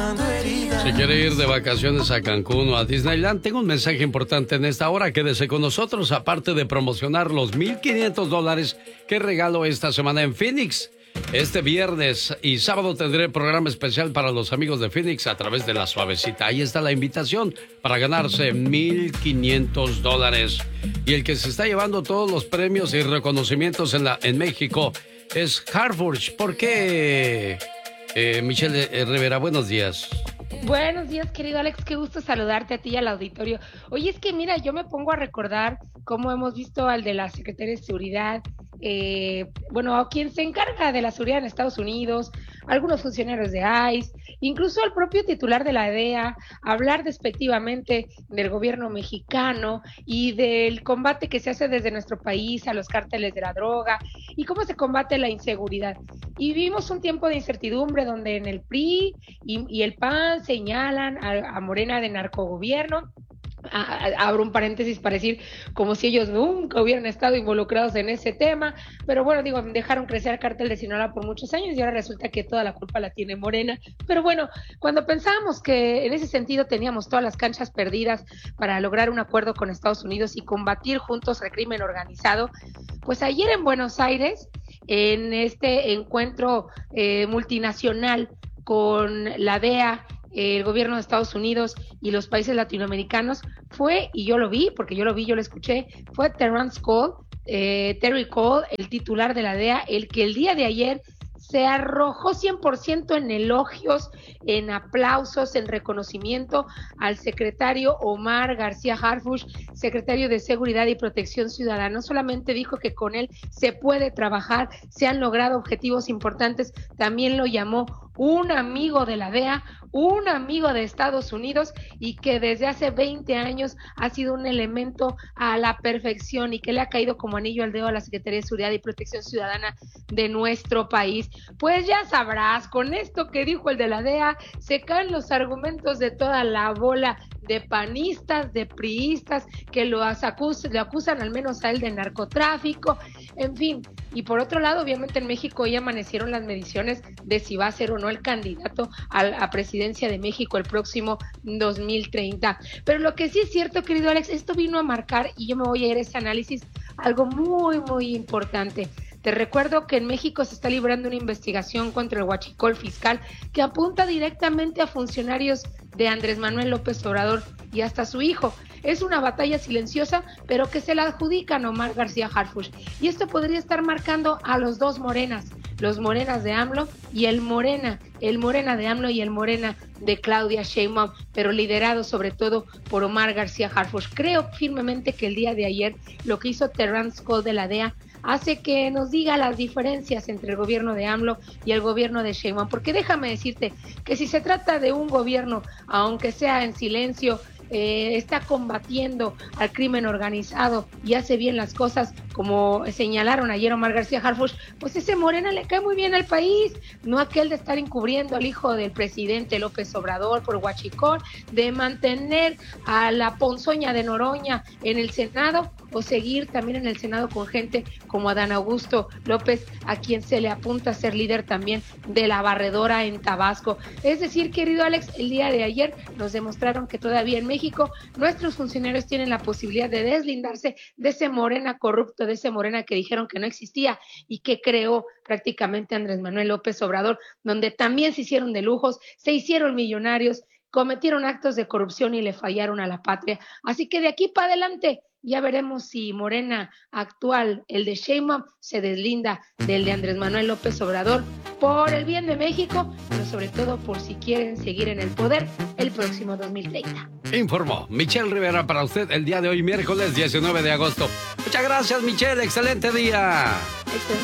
Si quiere ir de vacaciones a Cancún o a Disneyland, tengo un mensaje importante en esta hora. Quédese con nosotros, aparte de promocionar los $1,500 que regalo esta semana en Phoenix. Este viernes y sábado tendré programa especial para los amigos de Phoenix a través de La Suavecita. Ahí está la invitación para ganarse $1,500. Y el que se está llevando todos los premios y reconocimientos en México es Hartford. ¿Por qué, Michelle Rivera? Buenos días. Buenos días, querido Alex, qué gusto saludarte a ti y al auditorio. Oye, es que mira, yo me pongo a recordar cómo hemos visto al de la Secretaría de Seguridad, a quien se encarga de la seguridad en Estados Unidos, algunos funcionarios de ICE, incluso al propio titular de la DEA, hablar despectivamente del gobierno mexicano y del combate que se hace desde nuestro país a los cárteles de la droga y cómo se combate la inseguridad. Y vivimos un tiempo de incertidumbre donde en el PRI y el PAN señalan a Morena de narcogobierno. Abro un paréntesis para decir como si ellos nunca hubieran estado involucrados en ese tema, pero bueno, dejaron crecer el cártel de Sinaloa por muchos años y ahora resulta que toda la culpa la tiene Morena. Pero bueno, cuando pensábamos que en ese sentido teníamos todas las canchas perdidas para lograr un acuerdo con Estados Unidos y combatir juntos el crimen organizado, pues ayer en Buenos Aires, en este encuentro multinacional con la DEA, el gobierno de Estados Unidos y los países latinoamericanos, fue, y yo lo vi, yo lo escuché, fue Terry Cole, el titular de la DEA, el que el día de ayer se arrojó 100% en elogios, en aplausos, en reconocimiento al secretario Omar García Harfuch, secretario de Seguridad y Protección Ciudadana. No solamente dijo que con él se puede trabajar, se han logrado objetivos importantes, también lo llamó un amigo de la DEA, un amigo de Estados Unidos y que desde hace 20 años ha sido un elemento a la perfección y que le ha caído como anillo al dedo a la Secretaría de Seguridad y Protección Ciudadana de nuestro país. Pues ya sabrás, con esto que dijo el de la DEA, se caen los argumentos de toda la bola de panistas, de priistas, que le acusan al menos a él de narcotráfico, en fin. Y por otro lado, obviamente en México ya amanecieron las mediciones de si va a ser o no el candidato a presidencia de México el próximo 2030. Pero lo que sí es cierto, querido Alex, esto vino a marcar, y yo me voy a ir a ese análisis, algo muy, muy importante. Te recuerdo que en México se está librando una investigación contra el huachicol fiscal que apunta directamente a funcionarios de Andrés Manuel López Obrador y hasta su hijo. Es una batalla silenciosa, pero que se la adjudican a Omar García Harfuch. Y esto podría estar marcando a los dos morenas, los morenas de AMLO y el morena de AMLO y el morena de Claudia Sheinbaum, pero liderado sobre todo por Omar García Harfuch. Creo firmemente que el día de ayer lo que hizo Terry Cole de la DEA hace que nos diga las diferencias entre el gobierno de AMLO y el gobierno de Sheinbaum, porque déjame decirte que si se trata de un gobierno, aunque sea en silencio, está combatiendo al crimen organizado y hace bien las cosas, como señalaron ayer Omar García Harfuch, pues ese Morena le cae muy bien al país, no aquel de estar encubriendo al hijo del presidente López Obrador por huachicol, de mantener a la ponzoña de Noroña en el Senado, o seguir también en el Senado con gente como Adán Augusto López, a quien se le apunta a ser líder también de la barredora en Tabasco. Es decir, querido Alex, el día de ayer nos demostraron que todavía en México nuestros funcionarios tienen la posibilidad de deslindarse de ese Morena corrupto, de ese Morena que dijeron que no existía y que creó prácticamente Andrés Manuel López Obrador, donde también se hicieron de lujos, se hicieron millonarios, cometieron actos de corrupción y le fallaron a la patria. Así que de aquí para adelante ya veremos si Morena actual, el de Sheinbaum, se deslinda del de Andrés Manuel López Obrador por el bien de México, pero sobre todo por si quieren seguir en el poder el próximo 2030. Informó Michelle Rivera para usted el día de hoy, miércoles 19 de agosto. Muchas gracias, Michelle. Excelente día. Excelente.